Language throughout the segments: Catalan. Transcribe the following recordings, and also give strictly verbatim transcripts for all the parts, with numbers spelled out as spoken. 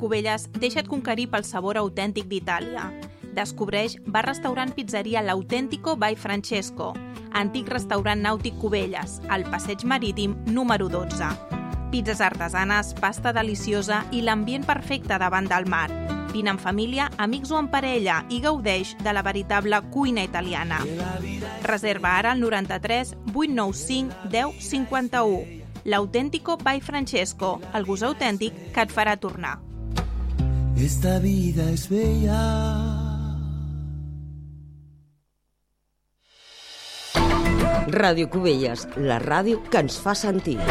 Cubelles deixa't conquerir pel sabor autèntic d'Itàlia. Descobreix bar-restaurant pizzeria L'Autentico by Francesco, antic restaurant nàutic Cubelles, al passeig marítim número dotze. Pizzas artesanes, pasta deliciosa i l'ambient perfecte davant del mar. Vine en família, amics o en parella i gaudeix de la veritable cuina italiana. Reserva ara al noranta-tres vuit nou cinc deu cinquanta-u. L'Autentico by Francesco, el gust autèntic que et farà tornar. Esta vida es bella. Ràdio Cubelles, la ràdio que ens fa sentir.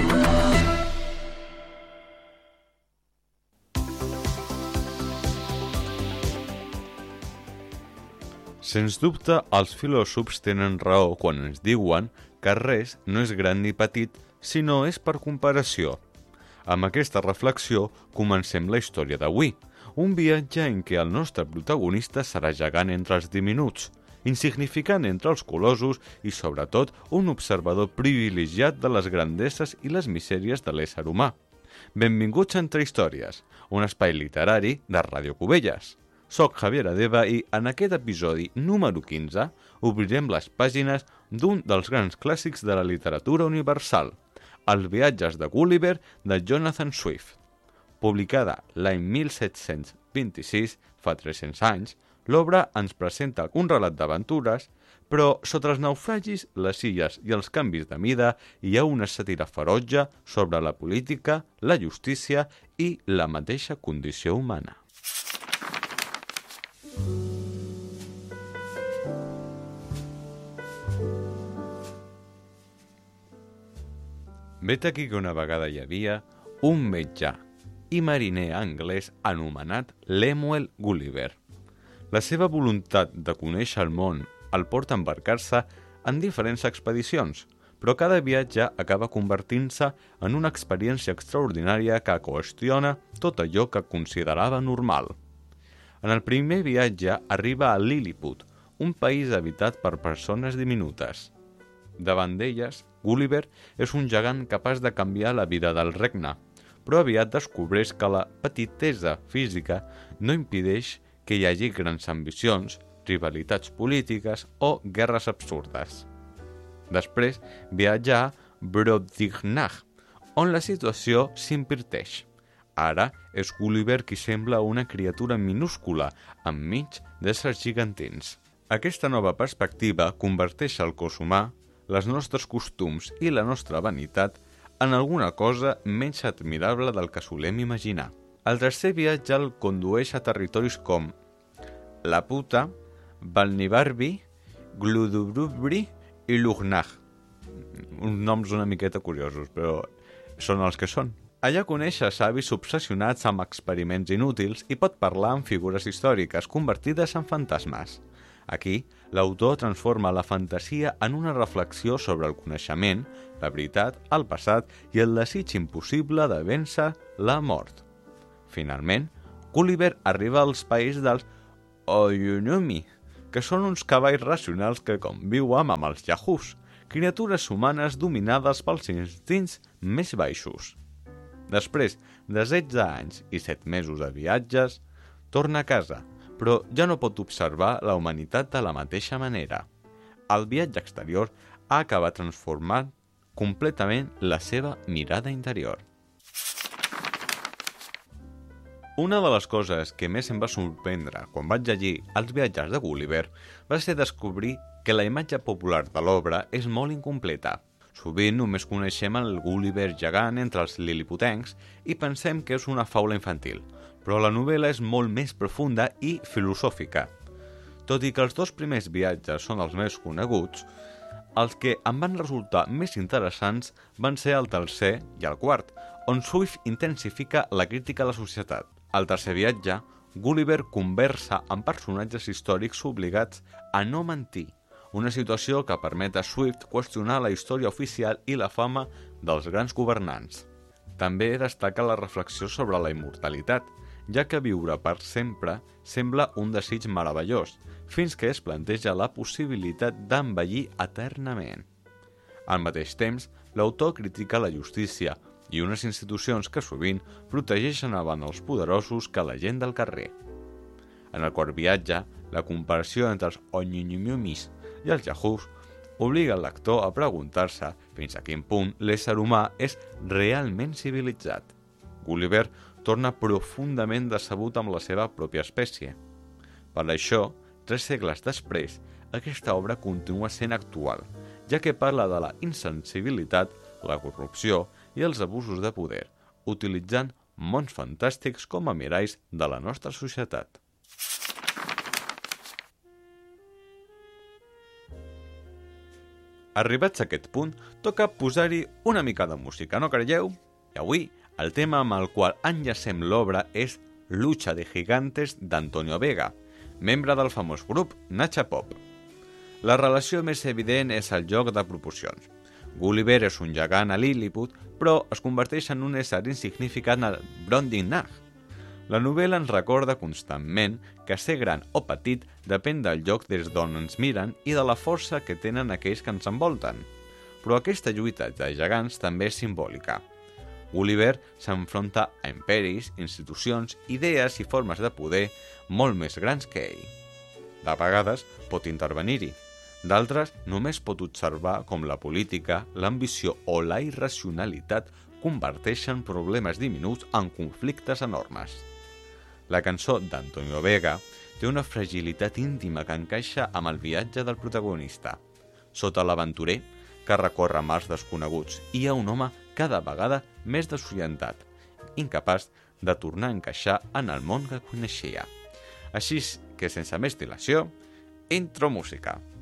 Sens dubte, els filòsofs tenen raó quan ens diuen que res no és gran ni petit, sinó és per comparació. Amb aquesta reflexió comencem la història d'avui, un viatge en què el nostre protagonista serà gegant entre els diminuts, insignificant entre els colossos i, sobretot, un observador privilegiat de les grandesses i les misèries de l'ésser humà. Benvinguts a Entre Històries, un espai literari de Ràdio Cubelles. Soc Javier Adeba i en aquest episodi número quinze obrirem les pàgines d'un dels grans clàssics de la literatura universal, Els viatges de Gulliver de Jonathan Swift. Publicada l'any mil set-cents vint-i-sis, fa tres-cents anys, l'obra ens presenta un relat d'aventures, però sota els naufragis, les illes i els canvis de mida hi ha una sàtira ferotge sobre la política, la justícia i la mateixa condició humana. Vet aquí que una vegada hi havia un metge i mariner anglès anomenat Lemuel Gulliver. La seva voluntat de conèixer el món el porta a embarcar-se en diferents expedicions, però cada viatge acaba convertint-se en una experiència extraordinària que qüestiona tot allò que considerava normal. En el primer viatge arriba a Lilliput, un país habitat per persones diminutes. Davant d'elles, Gulliver és un gegant capaç de canviar la vida del regne, però aviat descobreix que la petitesa física no impedeix que hi hagi grans ambicions, rivalitats polítiques o guerres absurdes. Després viatja a Brobdingnag, on la situació s'inverteix. Ara és Gulliver qui sembla una criatura minúscula enmig d'éssers gegantins. Aquesta nova perspectiva converteix el cos humà, les nostres costums i la nostra vanitat en alguna cosa menys admirable del que solem imaginar. El tercer viatge el condueix a territoris com Laputa, Balnibarbi, Gludubrubri i Lugnag. Uns noms una miqueta curiosos, però són els que són. Allà coneix a savis obsessionats amb experiments inútils i pot parlar amb figures històriques convertides en fantasmes. Aquí, l'autor transforma la fantasia en una reflexió sobre el coneixement, la veritat, el passat i el desig impossible de vèncer la mort. Finalment, Gulliver arriba als països dels Oyunumi, que són uns cavalls racionals que conviuen amb els yahoos, criatures humanes dominades pels instints més baixos. Després de setze anys i set mesos de viatges, torna a casa, però ja no pot observar la humanitat de la mateixa manera. El viatge exterior ha acabat transformant completament la seva mirada interior. Una de les coses que més em va sorprendre quan vaig llegir Els viatges de Gulliver va ser descobrir que la imatge popular de l'obra és molt incompleta. Sovint només coneixem el Gulliver gegant entre els liliputencs i pensem que és una faula infantil, però la novel·la és molt més profunda i filosòfica. Tot i que els dos primers viatges són els més coneguts, els que em van resultar més interessants van ser el tercer i el quart, on Swift intensifica la crítica a la societat. Al tercer viatge, Gulliver conversa amb personatges històrics obligats a no mentir, una situació que permet a Swift qüestionar la història oficial i la fama dels grans governants. També destaca la reflexió sobre la immortalitat, ja que viure per sempre sembla un desig meravellós, fins que es planteja la possibilitat d'envellir eternament. Al mateix temps, l'autor critica la justícia, i unes institucions que sovint protegeixen davant els poderosos que la gent del carrer. En el quart viatge, la comparació entre els Onyinyomis i els Yahoos obliga el lector a preguntar-se fins a quin punt l'ésser humà és realment civilitzat. Gulliver torna profundament decebut amb la seva pròpia espècie. Per això, tres segles després, aquesta obra continua sent actual, ja que parla de la insensibilitat, la corrupció i els abusos de poder, utilitzant mons fantàstics com a miralls de la nostra societat. Arribats a aquest punt, toca posar-hi una mica de música, no creieu? I avui, el tema amb el qual enllacem l'obra és Lucha de Gigantes d'Antonio Vega, membre del famós grup Nacha Pop. La relació més evident és el joc de proporcions. Gulliver és un gegant a Lilliput, però es converteix en un ésser insignificant al Brobdingnag. La novel·la ens recorda constantment que ser gran o petit depèn del lloc des d'on ens miren i de la força que tenen aquells que ens envolten. Però aquesta lluita de gegants també és simbòlica. Gulliver s'enfronta a imperis, institucions, idees i formes de poder molt més grans que ell. De vegades pot intervenir-hi. D'altres només pot observar com la política, l'ambició o la irracionalitat converteixen problemes diminuts en conflictes enormes. La cançó d'Antonio Vega té una fragilitat íntima que encaixa amb el viatge del protagonista. Sota l'aventurer, que recorre mars desconeguts, hi ha un home cada vegada més desorientat, incapaç de tornar a encaixar en el món que coneixia. Així que, sense més dilació, intro música.